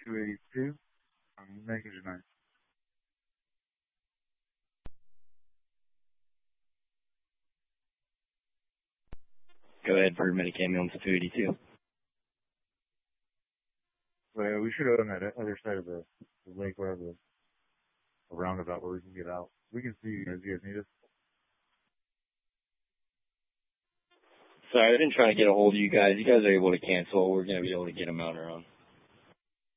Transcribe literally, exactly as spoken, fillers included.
two eighty-two. I'm making tonight. Go ahead for Medicam on two eighty-two. Well, we should have on that other side of the, the lake where the a roundabout where we can get out. We can see you guys. You guys need us? Sorry, I've been trying to get a hold of you guys. You guys are able to cancel. We're going to be able to get them out around.